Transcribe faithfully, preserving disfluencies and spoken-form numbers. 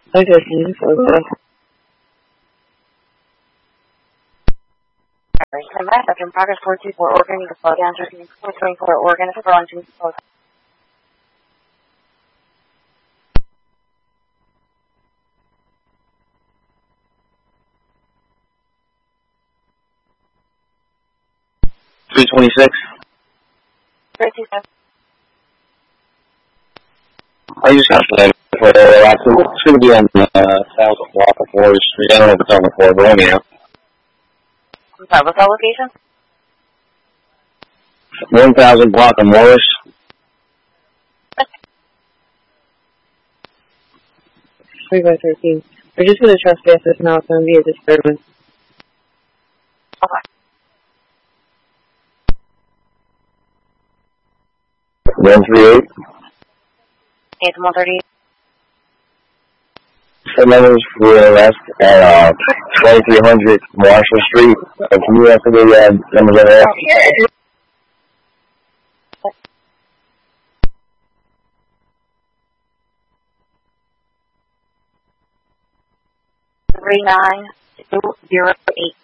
Okay, can you slow down? Come back, after progress four two four Oregon, you can slow down to four twenty-four Oregon, if we're on to slow down. three twenty-six. three two seven. I just got that for the last one. It's going to be on the uh, Thousand Block of Forest Street. I don't know if it's on the floor, but let me know. I'm sorry, what's that location? one thousand Block of Morris. three by thirteen. We're just going to trespass this now. It's going to be a disturbance. Okay. one three eight. eight one thirty. The numbers for arrest at uh, twenty-three hundred Marshall Street. Uh, can you answer the uh, numbers of that? Three nine two zero eight.